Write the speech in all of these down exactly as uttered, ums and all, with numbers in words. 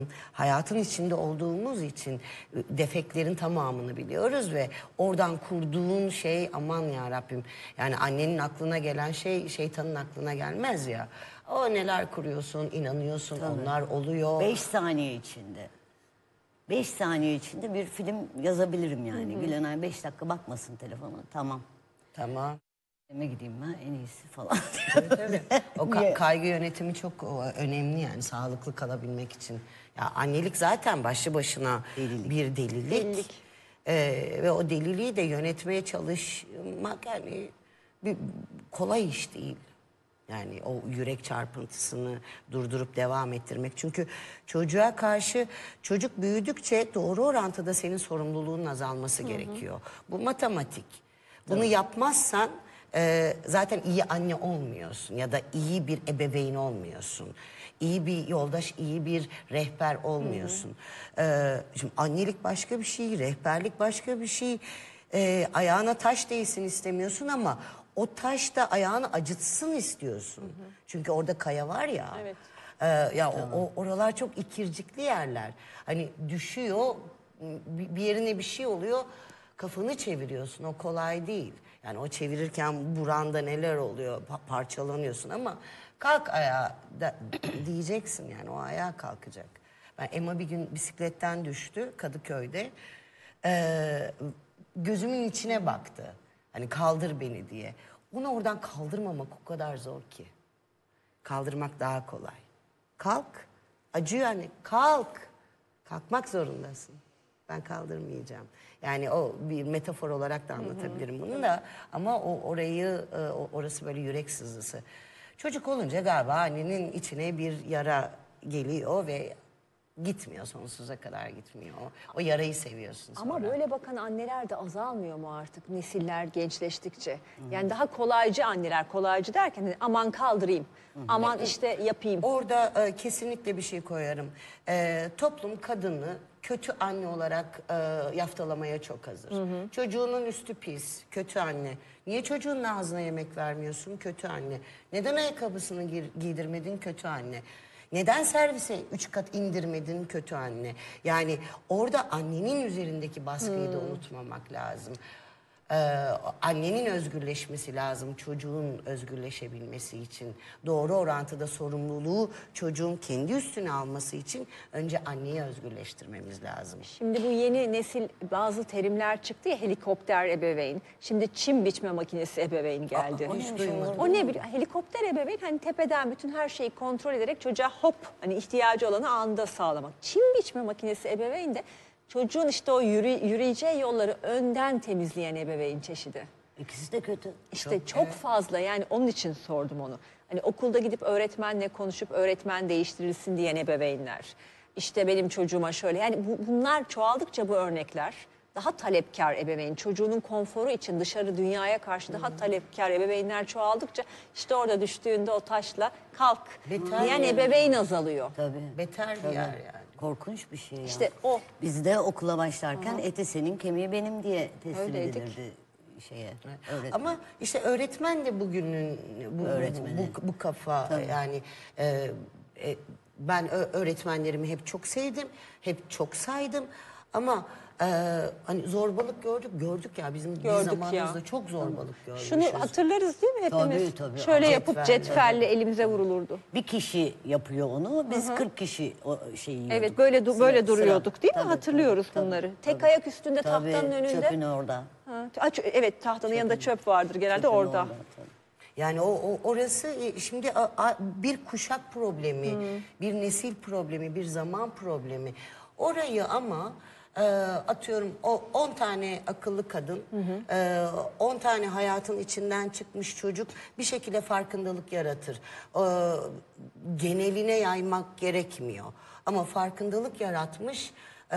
Hayatın içinde olduğumuz için defeklerin tamamını biliyoruz ve oradan kurduğun şey aman ya Rabbim, yani annenin aklına gelen şey şeytanın aklına gelmez ya. O neler kuruyorsun, inanıyorsun, Tabii. onlar oluyor. Beş saniye içinde. Beş saniye içinde bir film yazabilirim yani. Hı hı. Gülenay beş dakika bakmasın telefona. Tamam. Tamam. Eve gideyim ben en iyisi falan. Tabii, tabii. O ka kaygı yönetimi çok o, önemli yani sağlıklı kalabilmek için. Ya annelik zaten başlı başına Delilik. bir delilik. Delilik. Ee, ve o deliliği de yönetmeye çalışmak yani bir, kolay iş değil. Yani o yürek çarpıntısını durdurup devam ettirmek. Çünkü çocuğa karşı çocuk büyüdükçe doğru orantıda senin sorumluluğunun azalması, hı hı, gerekiyor. Bu matematik. Bunu Tabii. yapmazsan e, zaten iyi anne olmuyorsun ya da iyi bir ebeveyn olmuyorsun. İyi bir yoldaş, iyi bir rehber olmuyorsun. Hı hı. E, şimdi annelik başka bir şey, rehberlik başka bir şey. E, ayağına taş değsin istemiyorsun ama o taş da ayağını acıtsın istiyorsun. Hı hı. Çünkü orada kaya var ya. Evet. E, ya tamam. o, o oralar çok ikircikli yerler. Hani düşüyor, bir yerine bir şey oluyor, kafanı çeviriyorsun. O kolay değil. Yani o çevirirken buranda neler oluyor, pa parçalanıyorsun ama kalk ayağa da, diyeceksin yani, o ayağa kalkacak. Ben Emma bir gün bisikletten düştü Kadıköy'de. Ee, gözümün içine baktı. Hani kaldır beni diye. Onu oradan kaldırmamak o kadar zor ki. Kaldırmak daha kolay. Kalk. Acıyor hani. Kalk. Kalkmak zorundasın. Ben kaldırmayacağım. Yani o bir metafor olarak da anlatabilirim, hı hı, bunu da. Ama o orayı, orası böyle yürek sızısı. Çocuk olunca galiba annenin içine bir yara geliyor ve gitmiyor, sonsuza kadar gitmiyor. O, o yarayı seviyorsun sonra. Ama böyle bakan anneler de azalmıyor mu artık nesiller gençleştikçe? Hı-hı. Yani daha kolaycı anneler, kolaycı derken hani aman kaldırayım, hı-hı, aman işte yapayım. Orada e, kesinlikle bir şey koyarım. E, toplum kadını kötü anne olarak e, yaftalamaya çok hazır. Hı hı. Çocuğunun üstü pis, kötü anne. Niye çocuğunun ağzına yemek vermiyorsun? Kötü anne. Neden ayakkabısını giydirmedin? Kötü anne. Neden servise üç kat indirmedin? Kötü anne. Yani orada annenin üzerindeki baskıyı hmm. da unutmamak lazım. Ee, annenin özgürleşmesi lazım çocuğun özgürleşebilmesi için. Doğru orantıda sorumluluğu çocuğun kendi üstüne alması için önce anneyi özgürleştirmemiz lazım. Şimdi bu yeni nesil bazı terimler çıktı ya, helikopter ebeveyn. Şimdi çim biçme makinesi ebeveyn geldi. Aa, o hiç duymadım. O ne biliyor? Helikopter ebeveyn hani tepeden bütün her şeyi kontrol ederek çocuğa hop hani ihtiyacı olanı anında sağlamak. Çim biçme makinesi ebeveyn de çocuğun işte o yürü, yürüyeceği yolları önden temizleyen ebeveyn çeşidi. İkisi de kötü. İşte çok, çok evet. fazla, yani onun için sordum onu. Hani okulda gidip öğretmenle konuşup öğretmen değiştirilsin diyen ebeveynler. İşte benim çocuğuma şöyle, yani bu, bunlar çoğaldıkça bu örnekler daha talepkar ebeveyn, çocuğunun konforu için dışarı dünyaya karşı daha talepkar ebeveynler çoğaldıkça işte orada düştüğünde o taşla kalk Beter diyen yani. Ebeveyn azalıyor. Tabii. Beter bir Tabii. yer yani. Korkunç bir şey ya. İşte o. Biz de okula başlarken, aha, eti senin kemiği benim diye teslim Öyleydik. edilirdi şeye. Evet. Ama işte öğretmen de bugünün bu, bu, bu, bu kafa. Tabii. Yani e, e, ben öğretmenlerimi hep çok sevdim, hep çok saydım ama e, hani zorbalık gördük, gördük ya bizim Gördük bir zamanımızda ya. Çok zorbalık görmüşüz. Şunu hatırlarız değil mi hepimiz? Tabii, tabii. Şöyle Aha. yapıp cetvelle elimize vurulurdu. Bir kişi yapıyor onu, biz Hı -hı. kırk kişi o şeyi yiyorduk. Evet, böyle du böyle sıra, duruyorduk sıra. Değil mi? Tabii, Hatırlıyoruz tabii, bunları. Tabii, Tek tabii. ayak üstünde tabii, tahtanın önünde. Çöpün orada. Ha, evet, tahtanın çöpün yanında çöp vardır genelde orada. orada Yani o, o orası şimdi a, a, bir kuşak problemi, hmm. bir nesil problemi, bir zaman problemi. Orayı ama e, atıyorum o on tane akıllı kadın, on tane hayatın içinden çıkmış çocuk bir şekilde farkındalık yaratır. E, geneline yaymak gerekmiyor. Ama farkındalık yaratmış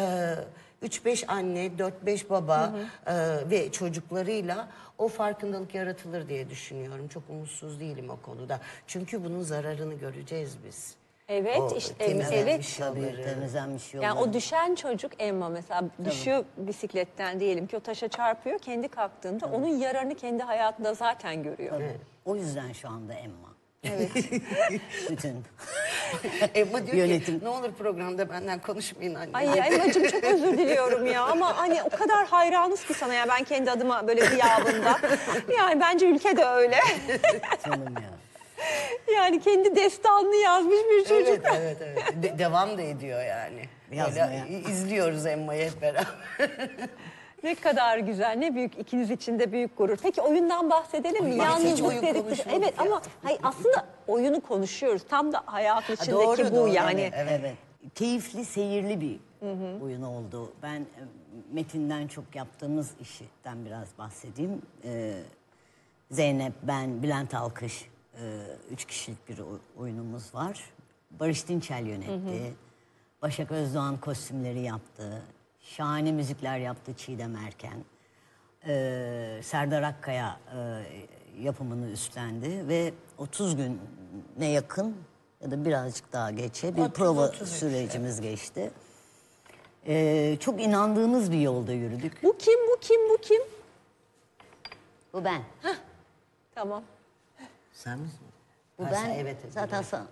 üç beş anne, dört beş baba hı hı. E, ve çocuklarıyla o farkındalık yaratılır diye düşünüyorum. Çok umutsuz değilim o konuda. Çünkü bunun zararını göreceğiz biz. Evet, o işte temizlenmiş evet. yolları. Temizlenmiş yolları. Yani o düşen çocuk Emma mesela tabii. düşüyor bisikletten diyelim ki o taşa çarpıyor. Kendi kalktığında tabii. onun yararını kendi hayatında zaten görüyor. Evet. O yüzden şu anda Emma. Evet. Bütün. Emma diyor Yönetim. ki ne olur programda benden konuşmayın anne. Ay Emma'cığım çok özür diliyorum ya ama hani o kadar hayranız ki sana ya ben kendi adıma böyle gıyabında. Yani bence ülke de öyle. Canım ya. Yani kendi destanını yazmış bir çocuk. Evet, evet, evet. De- devam da ediyor yani. Yazmaya. Böyle izliyoruz Emma'yı hep beraber. Ne kadar güzel, ne büyük, ikiniz için de büyük gurur. Peki oyundan bahsedelim mi? Ay, bak, hiç Yalnızlık oyun dedik. konuşmadık Evet ya. ama hayır, aslında oyunu konuşuyoruz. Tam da hayatın içindeki doğru, bu doğru, yani. evet. Evet. Keyifli, seyirli bir oyun oldu. Ben e, Metin'den çok yaptığımız işten biraz bahsedeyim. Ee, Zeynep, ben, Bülent Alkış, e, üç kişilik bir o- oyunumuz var. Barış Dinçel yönetti. Başak Özdoğan kostümleri yaptı. Şahane müzikler yaptı Çiğdem Erken. Ee, Serdar Akkaya e, yapımını üstlendi ve otuz güne yakın ya da birazcık daha geçe bir otuz, prova otuz üç, sürecimiz geçti. Ee, çok inandığımız bir yolda yürüdük. Bu kim, bu kim, bu kim? Bu ben. Tamam. Sen misin? Bu Ha, ben. sen- evet, evet. Zaten sana.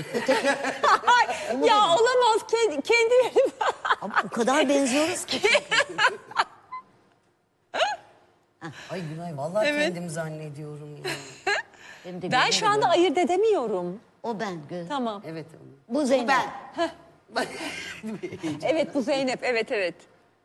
ya olamaz kendi, kendileri. Ama o kadar benziyoruz ki. Ay Günay vallahi kendim zannediyorum ya. Benim de Ben gözüm şu de anda böyle. ayırt edemiyorum. O ben. Göz. Tamam. Evet. Bu Zeynep. Ben. Evet bu Zeynep, evet evet.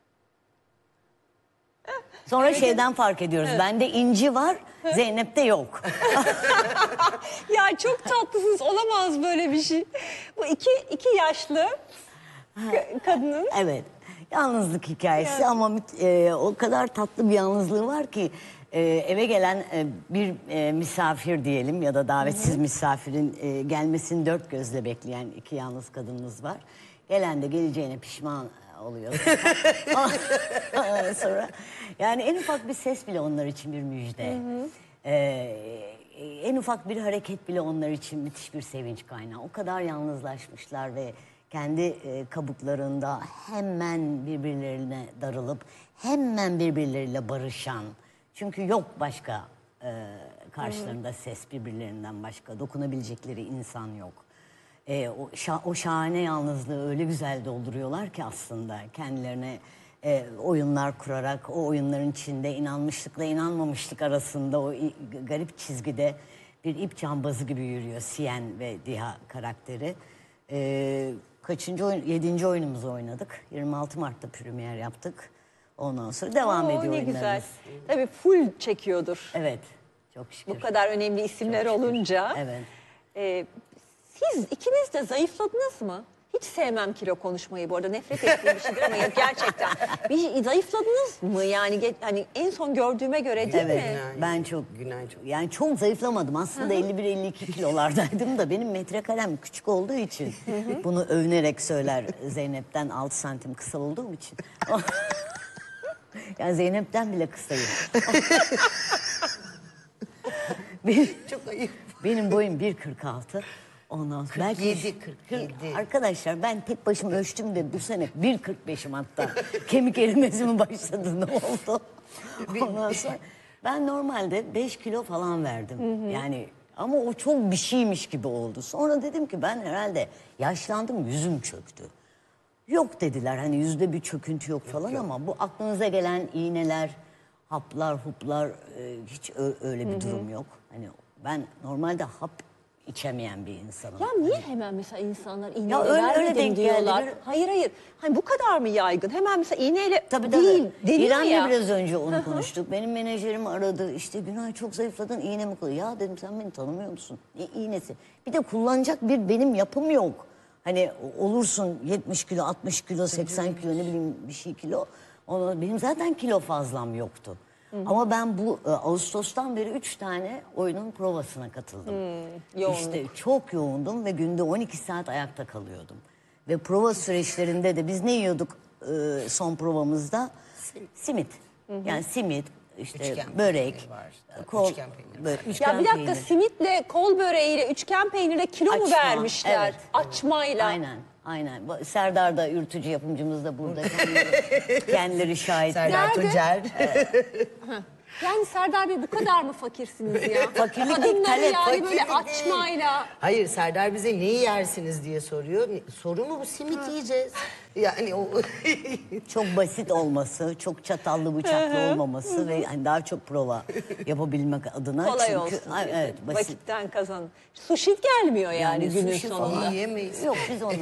Sonra şeyden fark ediyoruz. Bende inci var, Zeynep'te yok. Ya çok tatlısınız, olamaz böyle bir şey. Bu iki, iki yaşlı ka- kadının. Evet. Yalnızlık hikayesi ama müt- e, o kadar tatlı bir yalnızlığı var ki e, eve gelen e, bir e, misafir diyelim ya da davetsiz misafirin e, gelmesini dört gözle bekleyen iki yalnız kadınımız var. Gelen de geleceğine pişman oluyor. Ondan sonra yani en ufak bir ses bile onlar için bir müjde. E, en ufak bir hareket bile onlar için müthiş bir sevinç kaynağı. O kadar yalnızlaşmışlar ve kendi e, kabuklarında hemen birbirlerine darılıp hemen birbirleriyle barışan. Çünkü yok başka e, karşılarında ses birbirlerinden başka dokunabilecekleri insan yok. E, o, şa- o şahane yalnızlığı öyle güzel dolduruyorlar ki aslında kendilerine e, oyunlar kurarak o oyunların içinde inanmışlıkla inanmamışlık arasında o i- garip çizgide bir ip cambazı gibi yürüyor Siyen ve Diha karakteri. E, kaçıncı oyun? Yedinci oyunumuzu oynadık. yirmi altı Mart'ta premier yaptık. Ondan sonra devam Oo, ediyor ne oyunlarımız. güzel. Tabii full çekiyordur. Evet. Çok şükür. Bu kadar önemli isimler Çok şükür. olunca. Evet. Ee, siz ikiniz de zayıfladınız mı? Hiç sevmem kilo konuşmayı bu arada, nefret ettiğim bir şeydir ama yok gerçekten. Bir zayıfladınız mı yani ge- hani en son gördüğüme göre değil Evet, mi? ben çok, Günay çok. yani çok zayıflamadım. Aslında elli bir elli iki kilolardaydım da benim metrekarem küçük olduğu için bunu övünerek söyler Zeynep'ten altı santim kısa olduğum için. Yani Zeynep'ten bile kısayım. benim, Çok ayıp. benim boyum bir kırk altı. Ondan sonra kırk yedi, kırk yedi. Arkadaşlar ben tek başıma ölçtüm de bu sene bir kırk beşim hatta. Kemik erimesi mi başladı ne oldu? Ondan sonra ben normalde beş kilo falan verdim. Yani ama o çok bir şeymiş gibi oldu. Sonra dedim ki ben herhalde yaşlandım, yüzüm çöktü. Yok dediler, hani yüzde bir çöküntü yok falan ama bu aklınıza gelen iğneler, haplar, huplar e, hiç ö- öyle bir durum yok. Hani ben normalde hap içemeyen bir insanım. Ya niye hemen mesela insanlar iğneyle Ya öyle- öyle vermedim denk geldi. diyorlar? Bir- Hayır hayır. Hani bu kadar mı yaygın? Hemen mesela iğneyle Tabii tabii. değil deniyor İrem'le ya. biraz önce onu konuştuk. Benim menajerim aradı. İşte Günay çok zayıfladın, iğne mi koy? Ya dedim sen beni tanımıyor musun? Ne iğnesi? Bir de kullanacak bir benim yapım yok. Hani olursun yetmiş kilo, altmış kilo, seksen kilo ne bileyim bir şey kilo. Onu, benim zaten kilo fazlam yoktu. Ama ben bu e, Ağustos'tan beri üç tane oyunun provasına katıldım. yoğunluk. İşte çok yoğundum ve günde on iki saat ayakta kalıyordum. Ve prova süreçlerinde de biz ne yiyorduk e, son provamızda? Simit. Yani simit, işte Üçgen börek, peynir var işte, kol, üçgen peynir. böyle üçgen Ya bir dakika, peynir. simitle, kol böreğiyle, üçgen peynirle kilo mu Açma, vermişler? evet. Açmayla. Aynen, aynen. Bu- Serdar da yürütücü yapımcımız da burada. Kendileri, kendileri şahit. Serdar Nerede? Tuncer. Yani Serdar Bey bu kadar mı fakirsiniz ya? Fakirlik Kadınları değil, talep. yani böyle Fakirlik değil. açmayla. Hayır, Serdar bize neyi yersiniz diye soruyor. Soru mu bu? Simit yiyeceğiz. Yani o Çok basit olması, çok çatallı bıçaklı olmaması ve hani daha çok prova yapabilmek adına. Kolay çünkü, olsun. Ay, evet, basit. Vakitten kazan. Sushi gelmiyor yani, Yani günün sushi sonunda. falan yiyemeyiz. Yok biz onu.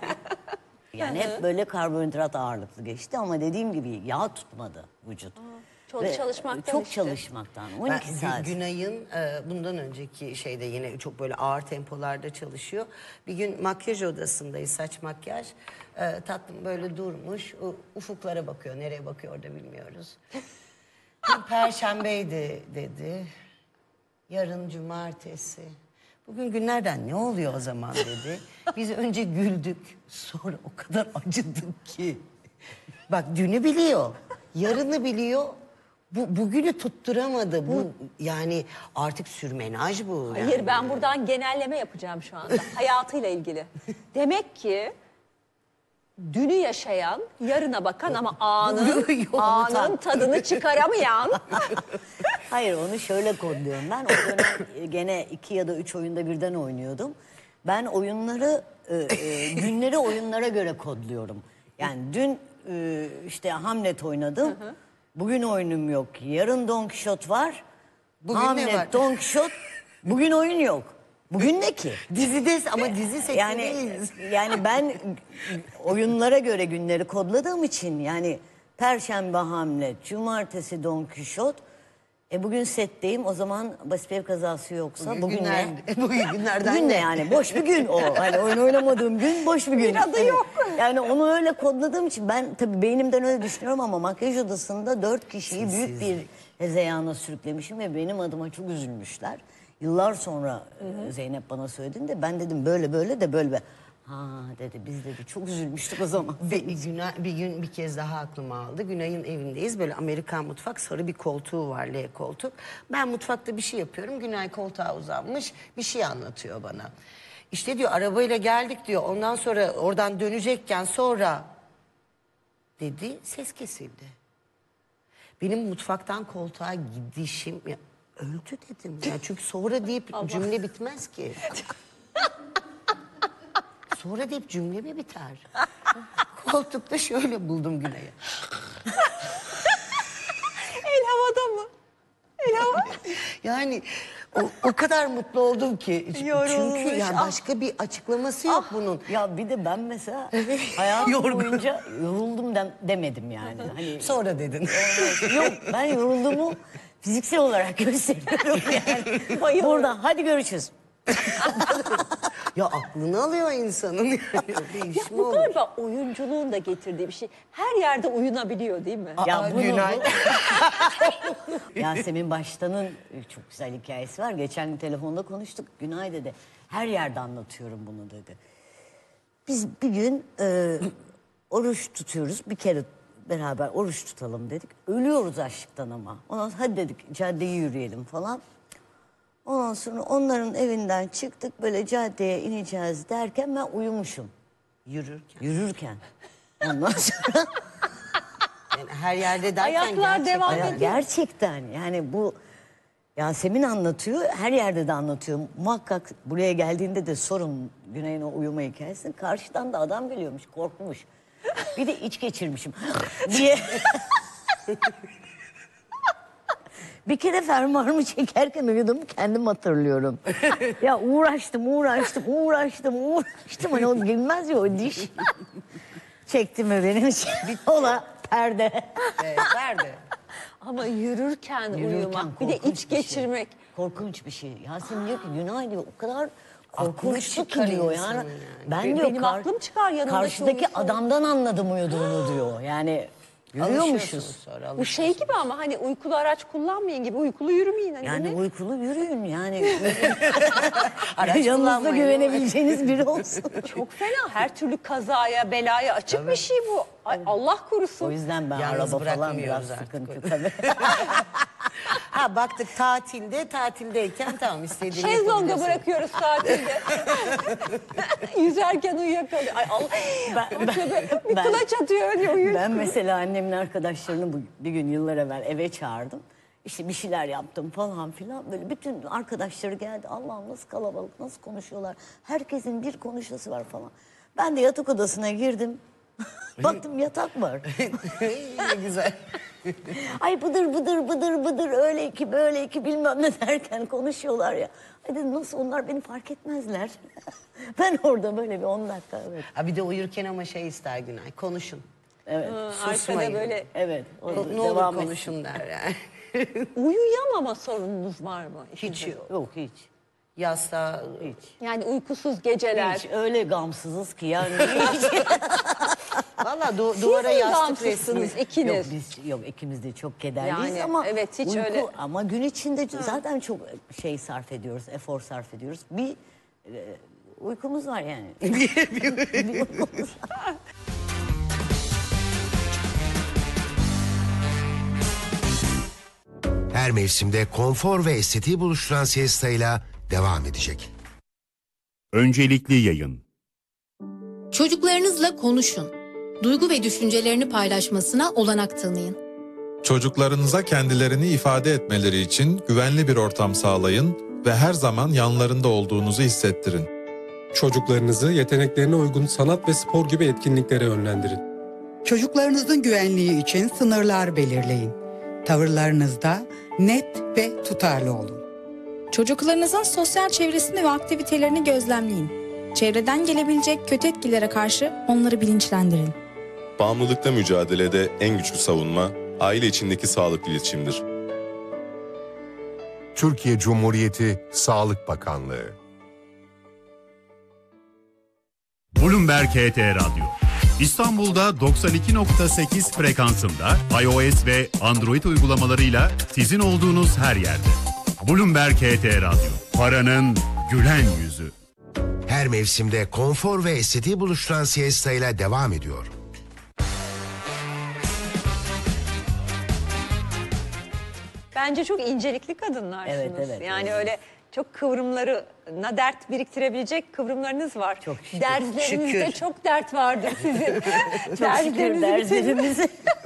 Yani hep böyle karbonhidrat ağırlıklı geçti ama dediğim gibi yağ tutmadı vücut. Çok Ve çalışmaktan Çok işte. çalışmaktan. on Ben iki Gü- saat. Günay'ın e, bundan önceki şeyde yine çok böyle ağır tempolarda çalışıyor. Bir gün makyaj odasındayız, saç makyaj. E, tatlım böyle durmuş, u- ufuklara bakıyor. Nereye bakıyor da bilmiyoruz. Dün Perşembeydi dedi. Yarın cumartesi. Bugün günlerden ne oluyor o zaman dedi. Biz önce güldük, sonra o kadar acıdık ki. Bak dünü biliyor, yarını biliyor. Bu bugünü tutturamadı. Bu yani artık sürmenaj bu. Hayır, yani. ben buradan genelleme yapacağım şu anda hayatıyla ilgili. Demek ki dünü yaşayan, yarına bakan ama anın, Yolunu anın tat- tadını çıkaramayan. Hayır onu şöyle kodluyorum ben. O dönem gene iki ya da üç oyunda birden oynuyordum. Ben oyunları, e, e, günleri oyunlara göre kodluyorum. Yani dün e, işte Hamlet oynadım. Bugün oyunum yok. Yarın Don Quixote var. Bugün ne Hamlet, var? Don Quixote. Bugün oyun yok. Bugün ne ki? Dizide ama dizi Yani seçimdeyiz. yani ben oyunlara göre günleri kodladığım için yani Perşembe Hamlet, Cumartesi Don Quixote. E bugün setteyim o zaman basit bir ev kazası yoksa bugün, günler, ne? bugün günlerden Bugün ne ne? yani boş bir gün o. Hani oyun oynamadığım gün boş bir gün. Bir adı yok. Yani onu öyle kodladığım için ben tabii beynimden öyle düşünüyorum ama makyaj odasında dört kişiyi büyük bir hezeyana sürüklemişim ve benim adıma çok üzülmüşler. Yıllar sonra e, Zeynep bana söylediğinde ben dedim böyle böyle de böyle. Ha dedi biz dedi çok üzülmüştük o zaman. Ve Günay, bir gün bir kez daha aklıma aldı. Günay'ın evindeyiz. Böyle Amerikan mutfak, sarı bir koltuğu var, L koltuk. Ben mutfakta bir şey yapıyorum. Günay koltuğa uzanmış bir şey anlatıyor bana. İşte diyor arabayla geldik diyor. Ondan sonra oradan dönecekken sonra dedi, ses kesildi. Benim mutfaktan koltuğa gidişim ya, öldü dedim. Ya çünkü sonra deyip cümle bitmez ki. Sonra deyip cümle mi biter? Koltukta şöyle buldum Günay'ı. El havada mı? El havada. Yani o, o kadar mutlu oldum ki. Yorulmuş, Çünkü yani ah. başka bir açıklaması yok bunun. Ya bir de ben mesela hayatım Yorgun. boyunca yoruldum dem- demedim yani. Hani Sonra dedin. yok ben yorulduğumu fiziksel olarak gösteriyorum yani. Burada hadi görüşürüz. Ya aklını alıyor insanın. Yani. Ya Değişme bu olur. galiba oyunculuğun da getirdiği bir şey. Her yerde uyunabiliyor değil mi? Ya Aa, bunu- Günay. Yasemin Baştan'ın çok güzel hikayesi var. Geçen gün telefonda konuştuk. Günay dedi. Her yerde anlatıyorum bunu dedi. Biz bir gün e, oruç tutuyoruz. Bir kere beraber oruç tutalım dedik. Ölüyoruz açlıktan ama. Ondan sonra hadi dedik caddeyi yürüyelim falan. Ondan sonra onların evinden çıktık. Böyle caddeye ineceğiz derken ben uyumuşum. Yürürken. Yürürken. Ondan sonra... Yani her yerde derken Ayaklar gerçekten- devam Ya gerçekten yani bu Yasemin anlatıyor, her yerde de anlatıyor. Muhakkak buraya geldiğinde de sorun Güney'in o uyuma hikayesini. Karşıdan da adam geliyormuş, korkmuş. Bir de iç geçirmişim diye. Bir kere fermuarımı çekerken uyudum, kendim hatırlıyorum. Ya uğraştım, uğraştım, uğraştım, uğraştım. Hani o girmez ya o diş. Çekti mi benim için? Ola perde. Evet, nerede? Ama yürürken, Yürürken uyumak, bir de korkunç iç bir şey. geçirmek. Korkunç bir şey. Yasemin diyor ki Günay diyor o kadar Aklını korkunçlu ki çıkar diyor insanın yani. yani. Ben Be- diyor benim aklım çıkar yanındaki karşıdaki uyusun. adamdan anladım uyuduğunu diyor. Yani Alışıyorsunuz yürüyormuşuz. sonra. Bu şey gibi ama hani uykulu araç kullanmayın gibi uykulu yürümeyin. Hani Yani ne? uykulu yürüyün yani. Araç Yanınızda kullanmayın. güvenebileceğiniz biri olsun. Çok fena. Her türlü kazaya, belaya açık bir şey bu. Ay, Allah korusun. O yüzden ben Yalnız araba falan bırakmıyoruz biraz artık sıkıntı o tabii. Ha baktık tatilde, tatildeyken tamam istediğini Şezlonga yapabiliyorsun. bırakıyoruz tatilde. Yüzerken uyuyakalıyor. Ay Allah. Ben- bir ben- kulaç atıyor öyle uyuyor. Ben mesela annemin arkadaşlarını bu, bir gün yıllar evvel eve çağırdım. İşte bir şeyler yaptım falan filan. Böyle bütün arkadaşları geldi. Allah'ım nasıl kalabalık, nasıl konuşuyorlar. Herkesin bir konuşması var falan. Ben de yatak odasına girdim. Baktım yatak var. Ne güzel. Ay bıdır bıdır bıdır bıdır öyle ki böyle ki bilmem ne derken konuşuyorlar ya. Ay dedim nasıl onlar beni fark etmezler. Ben orada böyle bir on dakika evet. Ha bir de uyurken ama şey ister Günay, konuşun. Evet. Ha, Susmayın. arkada böyle Evet. orada Ne olur devam et. konuşun der yani. uyuyamama sorununuz var mı? Hiç İkinizin? yok. Yok hiç. Yastığa Hiç. Yani uykusuz geceler. Hiç öyle gamsızız ki yani. Hiç. valla du- Siz duvara mi yastık resmi. gamsızsınız Yok ikiniz? biz yok ikimiz de çok kederliyiz Yani, ama evet, hiç uyku, öyle- ama gün içinde zaten çok şey sarf ediyoruz, efor sarf ediyoruz. Bir e, uykumuz var yani. Bir uykumuz var. Her mevsimde konfor ve estetiği buluşturan siestayla devam edecek. Öncelikli yayın. Çocuklarınızla konuşun. Duygu ve düşüncelerini paylaşmasına olanak tanıyın. Çocuklarınıza kendilerini ifade etmeleri için güvenli bir ortam sağlayın ve her zaman yanlarında olduğunuzu hissettirin. Çocuklarınızı yeteneklerine uygun sanat ve spor gibi etkinliklere yönlendirin. Çocuklarınızın güvenliği için sınırlar belirleyin. Tavırlarınızda net ve tutarlı olun. Çocuklarınızın sosyal çevresini ve aktivitelerini gözlemleyin. Çevreden gelebilecek kötü etkilere karşı onları bilinçlendirin. Bağımlılıkla mücadelede en güçlü savunma, aile içindeki sağlıklı iletişimdir. Türkiye Cumhuriyeti Sağlık Bakanlığı. Bloomberg H T Radyo. İstanbul'da doksan iki nokta sekiz frekansında iOS ve Android uygulamalarıyla sizin olduğunuz her yerde. Bloomberg H T Radyo. Paranın gülen yüzü. Her mevsimde konfor ve estetiği buluşturan siestayla devam ediyor. Bence çok incelikli kadınlarsınız. Evet, evet, yani evet. öyle çok kıvrımlarına dert biriktirebilecek kıvrımlarınız var. Çok şükür. Derslerinizde Şükür. çok dert vardır sizin. Çok şükür Derslerinizi derslerimizi.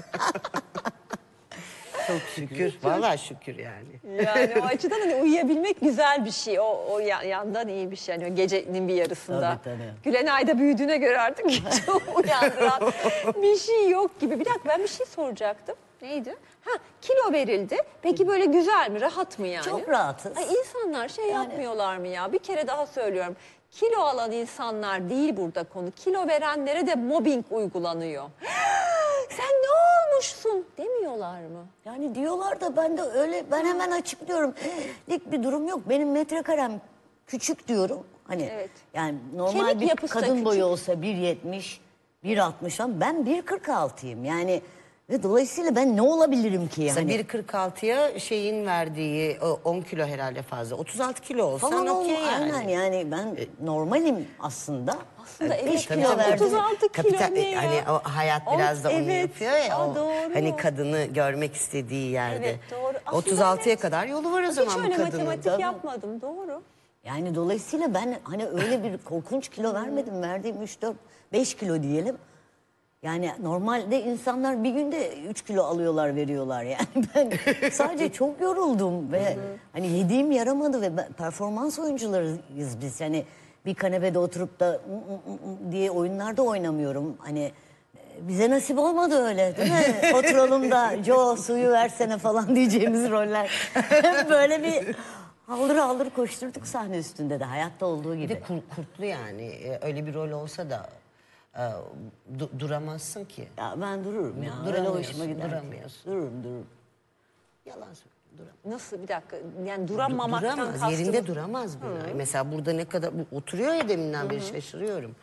Çok şükür. Valla şükür yani. Yani o açıdan hani uyuyabilmek güzel bir şey. O, o ya- yandan iyi bir şey. Yani o gecenin bir yarısında. Tabii, tabii. Gülen da büyüdüğüne göre artık gece uyandıran bir şey yok gibi. Bir dakika ben bir şey soracaktım. Neydi? Ha kilo verildi. Peki böyle güzel mi? Rahat mı yani? Çok rahatız. Ay, insanlar şey yapmıyorlar mı ya? Bir kere daha söylüyorum. Kilo alan insanlar değil burada konu. Kilo verenlere de mobbing uygulanıyor. Sen ne olmuşsun demiyorlar mı? Yani diyorlar da ben de öyle ben hemen açıklıyorum. Lik bir durum yok. Benim metrekarem küçük diyorum. Hani Evet. yani normal Kemik bir yapısı da kadın boyu küçük. olsa bir yetmiş, bir altmış falan ben bir kırk altıyım. Yani ve dolayısıyla ben ne olabilirim ki yani? Mesela bir kırk altıya şeyin verdiği o on kilo herhalde fazla. otuz altı kilo olsan falan okey olma. yani. Aynen yani ben normalim aslında. Aslında evet, beş tabii, kilo tabii. verdim. otuz altı kilo Kapital, ne ya? hani o hayat O- biraz da onu evet. yapıyor ya. Aa, O, doğru. hani kadını görmek istediği yerde. Evet, doğru. Aslında otuz altıya evet. kadar yolu var o Hiç zaman bu öyle kadının. matematik Tabii. yapmadım doğru. Yani dolayısıyla ben hani öyle bir korkunç kilo vermedim. Verdiğim üç dört beş kilo diyelim. Yani normalde insanlar bir günde üç kilo alıyorlar veriyorlar yani. Ben sadece çok yoruldum ve hani yediğim yaramadı ve ben, performans oyuncularıyız biz. Hani bir kanepede oturup da "ı, ı, ı" diye oyunlarda oynamıyorum. Hani e, bize nasip olmadı öyle değil mi? Oturalım da Joe suyu versene falan diyeceğimiz roller. Hep böyle bir haldır haldır koşturduk sahne üstünde de hayatta olduğu Bir gibi. de kur- kurtlu yani. Ee, Öyle bir rol olsa da e, du- duramazsın ki. Ya ben dururum ya. Öyle Duramıyorsun, hoşuma gider. ki. duramıyorsun. Dururum dururum. Yalan söylüyorum. Duramaz. Nasıl bir dakika yani duramamaktan Duramaz. kastım. Yerinde duramaz Günay. Mesela burada ne kadar bu oturuyor ya deminden beri şaşırıyorum.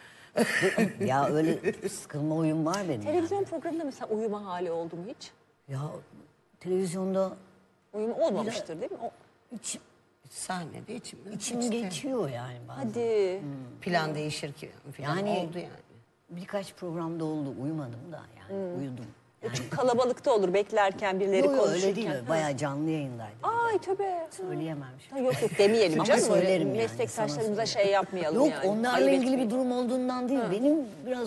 Ya öyle sıkılma huyum var benim. Televizyon programında mesela uyuma hali oldu mu hiç? Ya televizyonda Uyuma olmamıştır değil mi? O, iç, Sahnede içim, içim işte. geçiyor yani bazen. hadi. Plan değişir ki falan Yani- oldu yani. Birkaç programda oldu uyumadım da yani uyudum. Yani, Çok kalabalıkta olur beklerken birileri yok yok konuşurken. öyle değil. Bayağı canlı yayındaydı. Ay tövbe. Söyleyemem Ha, şimdi. Yok yok demeyelim Ama canım. Öyle söylerim yani, meslektaşlarımıza sana şey yapmayalım Yok yani. onlarla Ayıp ilgili bir etmeyelim. durum olduğundan değil. Benim biraz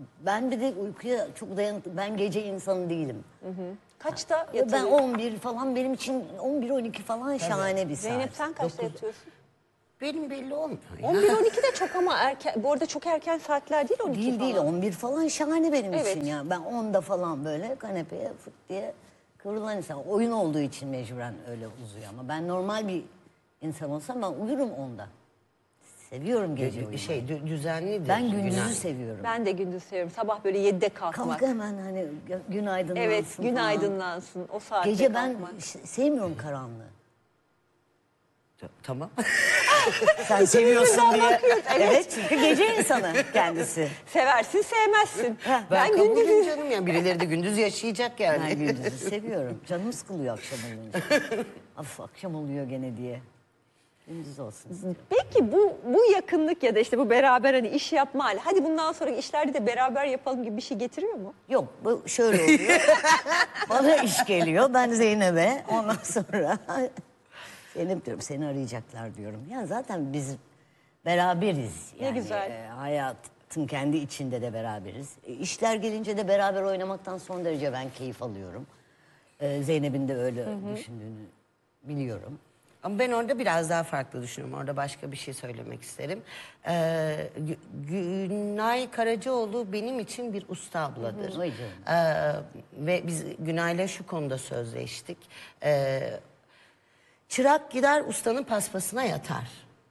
Ben bir de uykuya çok dayanıklı. Ben gece insanı değilim. Kaçta Ben yatıyorsun? on bir falan, benim için on bir on iki falan şahane bir saat. Zeynep sen kaçta yatıyorsun? Benim belli olmuyor. ya. on bir on iki de çok ama erken. Bu arada çok erken saatler değil on iki Değil falan. değil, on bir falan şahane benim Evet. için ya. Ben onda falan böyle kanepeye fıt diye kıvrılan insan. Oyun olduğu için mecburen öyle uzuyor ama ben normal bir insan olsam ben uyurum onda. Seviyorum gece uyumayı. Şey dü- düzenlidir. Ben gündüzü Günay. seviyorum. Ben de gündüz seviyorum. Sabah böyle yedide kalkmak. Kalk hemen hani gö- gün aydınlansın Evet, gün falan. aydınlansın. O saatte Gece ben kalkmak. ş- sevmiyorum karanlığı. Tamam. Sen seviyorsun diye. Evet, çünkü gece insanı kendisi. Seversin, sevmezsin. Ben, ben kabulüm gündüz canım ya. Birileri de gündüz yaşayacak yani. Ben gündüzü seviyorum. Canım sıkılıyor akşam olunca. Af akşam oluyor gene diye. Gündüz olsun istiyorum. Peki bu bu yakınlık ya da işte bu beraber hani iş yapma hali. Hadi bundan sonraki işlerde de beraber yapalım gibi bir şey getiriyor mu? Yok, bu şöyle oluyor. Bana iş geliyor, ben Zeynep'e. Ondan sonra Zeynep diyorum, seni arayacaklar diyorum. Ya zaten biz beraberiz. Ne Yani, güzel. e, hayatın kendi içinde de beraberiz. E, işler gelince de beraber oynamaktan son derece ben keyif alıyorum. E, Zeynep'in de öyle düşündüğünü biliyorum. Ama ben orada biraz daha farklı düşünüyorum. Orada başka bir şey söylemek isterim. Ee, Gü- Günay Karacaoğlu benim için bir usta abladır. Vay canım. Ee, ve biz Günay'la şu konuda sözleştik. Ee, çırak gider ustanın paspasına yatar.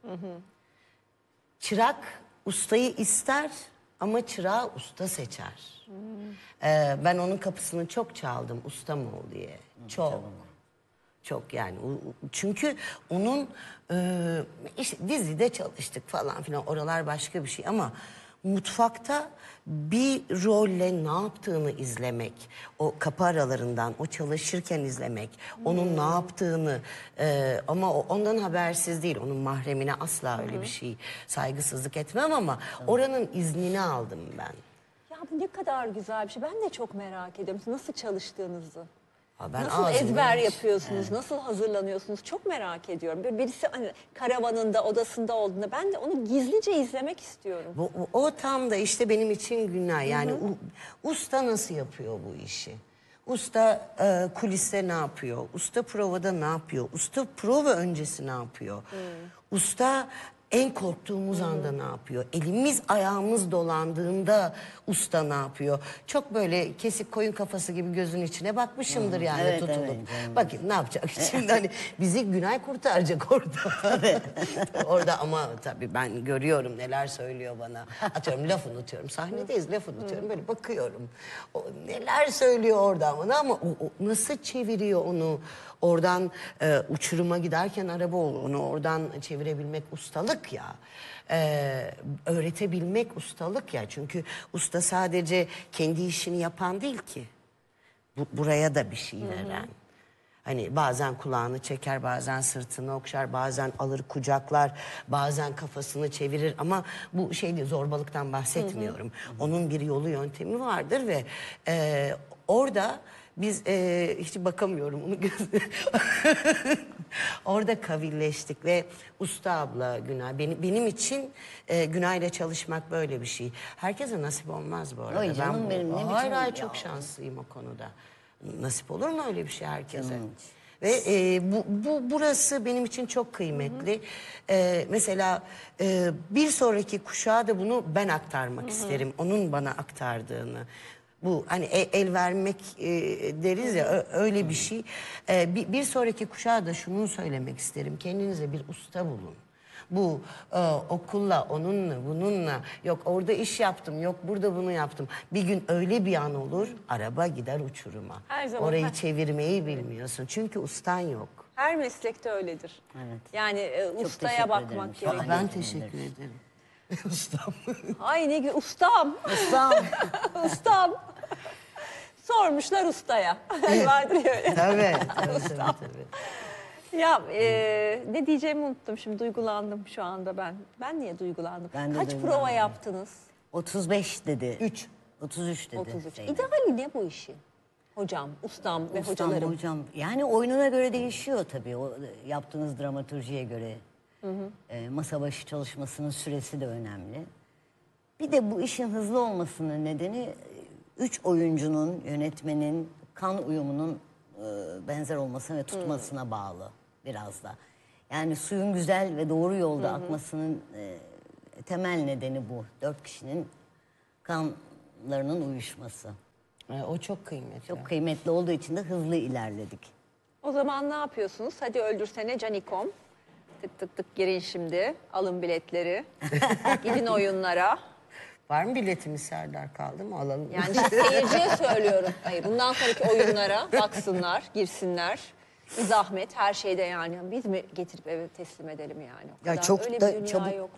Çırak ustayı ister ama çırağı usta seçer. Ee, ben onun kapısını çok çaldım ustam ol diye. Çok. Çok yani. O- o- Çünkü onun e, işte dizide çalıştık falan filan, oralar başka bir şey ama mutfakta bir rolle ne yaptığını izlemek, o kapı aralarından, o çalışırken izlemek, onun ne yaptığını e, ama o ondan habersiz değil, onun mahremine asla öyle bir şey saygısızlık etmem ama oranın iznini aldım ben. Ya bu ne kadar güzel bir şey. Ben de çok merak ediyorum. Nasıl çalıştığınızı. Ha, ben Nasıl ağzımdan ezber hiç- yapıyorsunuz? Nasıl hazırlanıyorsunuz? Çok merak ediyorum. Bir- Birisi hani karavanında, odasında olduğunda ben de onu gizlice izlemek istiyorum. Bu, o, o tam da işte benim için günah. Yani u- usta nasıl yapıyor bu işi? Usta e, kuliste ne yapıyor? Usta provada ne yapıyor? Usta prova öncesi ne yapıyor? Usta en korktuğumuz anda ne yapıyor? Elimiz ayağımız dolandığında usta ne yapıyor? Çok böyle kesik koyun kafası gibi gözün içine bakmışımdır yani Evet, tutulup. evet, canım. Bakayım ne yapacak şimdi, hani bizi Günay kurtaracak orada. Orada ama tabii ben görüyorum neler söylüyor bana. Atıyorum laf unutuyorum. Sahnedeyiz, laf unutuyorum. Böyle bakıyorum. O neler söylüyor orada bana ama o, o nasıl çeviriyor onu? Oradan e, uçuruma giderken araba onu oradan çevirebilmek ustalık ya. Ee, öğretebilmek ustalık ya. Çünkü usta sadece kendi işini yapan değil ki. Bu, buraya da bir şey veren. Hani bazen kulağını çeker, bazen sırtını okşar, bazen alır kucaklar, bazen kafasını çevirir. Ama bu şey değil, zorbalıktan bahsetmiyorum. Onun bir yolu yöntemi vardır ve e, orada biz e, hiç bakamıyorum onu göz- orada kavilleştik ve usta abla Günay benim, benim için e, Günay'la çalışmak böyle bir şey. Herkese nasip olmaz bu arada. Ay canım bu- benim, ne hayır biçim hayır ya. çok şanslıyım o konuda. Nasip olur mu öyle bir şey herkese? Ve e, bu, bu burası benim için çok kıymetli. E, mesela e, bir sonraki kuşağa da bunu ben aktarmak isterim. Onun bana aktardığını. Bu hani el, el vermek e, deriz ya, ö- öyle bir şey. E, bir, bir sonraki kuşağa da şunu söylemek isterim. Kendinize bir usta bulun. Bu e, okulla, onunla, bununla, yok orada iş yaptım, yok burada bunu yaptım. Bir gün öyle bir an olur, araba gider uçuruma. Her zaman, Orayı her- çevirmeyi bilmiyorsun. Çünkü ustan yok. Her meslekte öyledir. Evet. Yani e, ustaya teşekkür bakmak ederim. gerekiyor. Ben teşekkür ederim. Ustam. Ay ne güzel. Ustam. Ustam. Ustam. Sormuşlar ustaya. Vardır ya öyle. Tabii, tabii, tabii, tabii. Ya e, ne diyeceğimi unuttum şimdi. Duygulandım şu anda ben. Ben niye duygulandım? Ben de Kaç duygulandım. prova yaptınız? otuz beş dedi. Üç. otuz üç dedi. otuz üç. Zeynep. İdeali ne bu işin? Hocam, ustam ve Ustam, hocalarım. hocam. Yani oyununa göre değişiyor tabii. O yaptığınız dramaturjiye göre. E, masa başı çalışmasının süresi de önemli. Bir de bu işin hızlı olmasının nedeni üç oyuncunun, yönetmenin, kan uyumunun e, benzer olmasına ve tutmasına hmm. bağlı biraz da. Yani suyun güzel ve doğru yolda hı hı. akmasının e, temel nedeni bu. Dört kişinin kanlarının uyuşması. E, o çok kıymetli. Çok kıymetli olduğu için de hızlı ilerledik. O zaman ne yapıyorsunuz? Hadi öldürsene Canikom. Tık tık tık girin şimdi. Alın biletleri. Gidin oyunlara. Var mı biletimiz Serdar, kaldı mı? Alalım. Yani işte seyirciye söylüyorum. Hayır, bundan sonraki oyunlara baksınlar, girsinler. Bir zahmet her şeyde yani. Biz mi getirip eve teslim edelim yani? O Ya kadar çok öyle da bir dünya çabuk yok.